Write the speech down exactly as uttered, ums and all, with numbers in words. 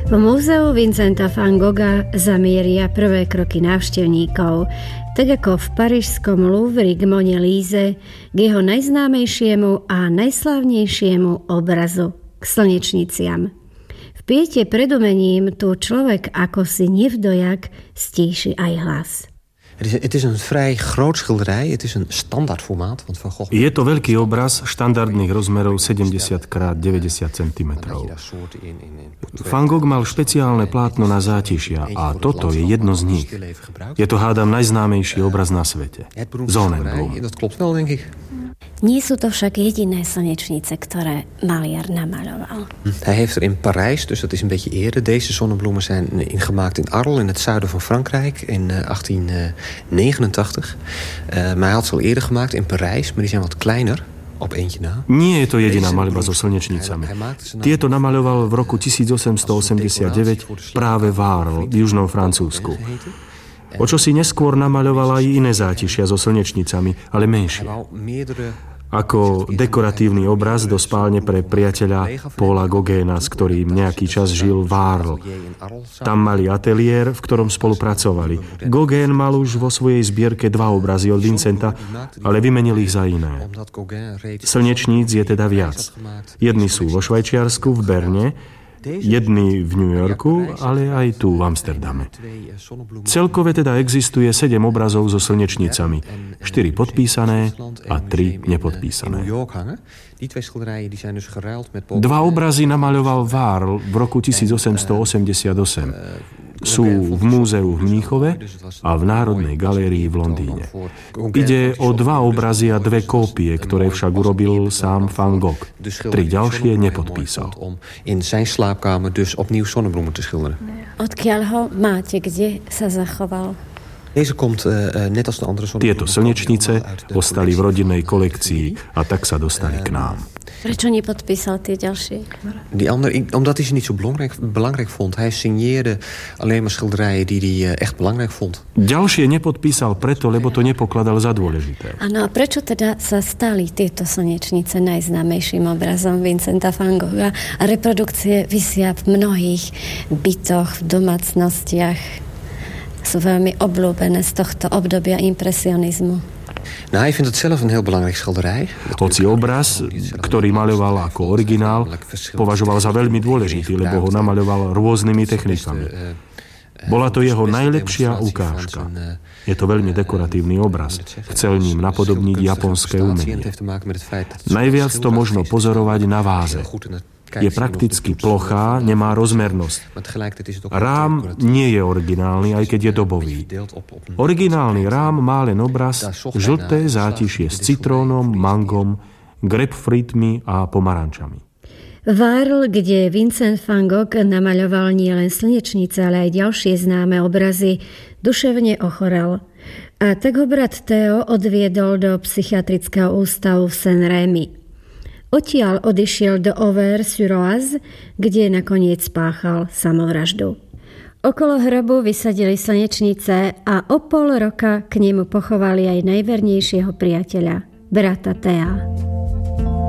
V múzeu Vincenta van Gogha zamieria prvé kroky návštevníkov, tak ako v parížskom Louvre k Mone Líze, k jeho najznámejšiemu a najslávnejšiemu obrazu, k slnečniciam. V piete pred umením tu človek ako si nevdojak stíši aj hlas. Het is, het is een vrij groot schilderij. Het is een standaard formaat. Want Van Gogh... Je to veľký obraz štandardných rozmerov sedemdesiat krát deväťdesiat centimetrov. Van Gogh mal špeciálne plátno na zátišia a toto je jedno z nich. Je to, hádam, najznámejší obraz na svete. Sonnenblumen. Nie sú to však jediné slnečnice, ktoré maliar namaľoval. Hij heeft er in Parijs, dus dat is een beetje eerder. Deze zonnebloemen zijn ingemaakt in Arles, in het zuiden van Frankrijk, in achttien negenentachtig. Uh, maar hij had ze al eerder gemaakt in Parijs, maar die zijn wat kleiner. Op eentje na. Nie je to jediná maľba so slnečnicami. Tieto namaľoval v roku tisícosemstoosemdesiatdeväť práve v Arles, v južnom Francúzsku. O čo si neskôr namaľovala aj iné zátišia so slnečnicami, ale menšie. Ako dekoratívny obraz do spálne pre priateľa Paula Gauguina, s ktorým nejaký čas žil v Arles. Tam mali ateliér, v ktorom spolupracovali. Gauguin mal už vo svojej zbierke dva obrazy od Vincenta, ale vymenil ich za iné. Slnečníc je teda viac. Jedni sú vo Švajčiarsku, v Berne, jedný v New Yorku, ale aj tu v Amsterdame. Celkové teda existuje sedem obrazov so slnečnicami, štyri podpísané a tri nepodpísané. Dva obrazy namaľoval Varl v roku tisícosemstoosemdesiatosem. Sú v múzeu v Mníchove a v Národnej galérii v Londýne. Ide o dva obrazy a dve kópie, ktoré však urobil sám Van Gogh. Tri ďalšie nepodpísal. Odkiaľ ho máte, kde sa zachoval? Tieto slnečnice ostali v rodinnej kolekcii a tak sa dostali k nám. Prečo nepodpísal tie ďalšie? Die andere, omdat hij ze niet zo belangrijk, belangrijk vond. Hij signeerde alleen maar schilderijen die hij echt belangrijk vond. Ďalšie nepodpísal preto, lebo to nepokladal za dôležité. Áno, a prečo teda sa stali tieto slnečnice najznámejším obrazom Vincenta van Gogha a reprodukcie visia v mnohých bytoch, v domácnostiach? Sú veľmi obľúbené z tohto obdobia impresionizmu. Nou, hij vindt het zelf een heel belangrijk schilderij. Hoci obraz, ktorý maľoval ako originál, považoval za veľmi dôležitý, lebo ho namaľoval rôznymi technikami. Bola to jeho najlepšia ukážka. Je to veľmi dekoratívny obraz. Chcel ním napodobniť japonské umenie. Najviac to možno pozorovať na váze. Je prakticky plochá, nemá rozmernosť. Rám nie je originálny, aj keď je dobový. Originálny rám má len obraz, žlté zátišie s citrónom, mangom, grapefruitmi a pomarančami. V Arles, kde Vincent van Gogh namaľoval nielen slnečnice, ale aj ďalšie známe obrazy, duševne ochorel. A tak ho brat Theo odviedol do psychiatrického ústavu v Saint-Rémy. Odtiaľ odišiel do Auvers-sur-Oise, kde nakoniec spáchal samovraždu. Okolo hrobu vysadili slnečnice a o pol roka k nemu pochovali aj najvernejšieho priateľa, brata Thea.